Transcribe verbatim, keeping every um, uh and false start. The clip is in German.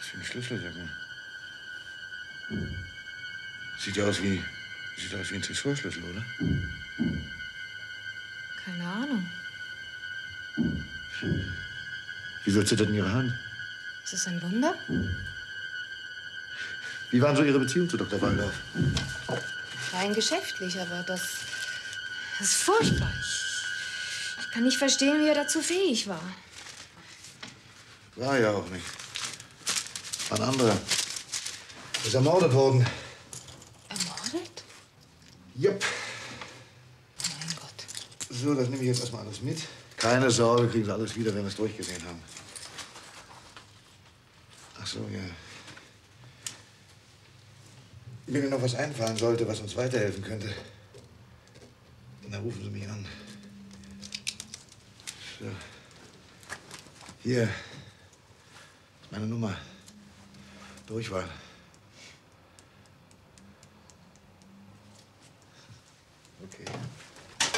für ein Schlüssel, sag mal? Sieht ja aus wie, sieht aus wie ein Tresorschlüssel, oder? Keine Ahnung. Wieso zittert in Ihrer Hand? Ist das ein Wunder? Wie war so Ihre Beziehung zu Doktor Waldorf? Rein geschäftlich, aber das, das ist furchtbar. Ich, ich kann nicht verstehen, wie er dazu fähig war. War ja auch nicht. War ein anderer. Ist ermordet worden. Ermordet? Jupp. Mein Gott. So, das nehme ich jetzt erstmal alles mit. Keine Sorge, kriegen Sie alles wieder, wenn wir es durchgesehen haben. Ach so, ja. Wenn Ihnen noch was einfallen sollte, was uns weiterhelfen könnte, dann rufen Sie mich an. So. Hier ist meine Nummer. Durchwahl. Okay.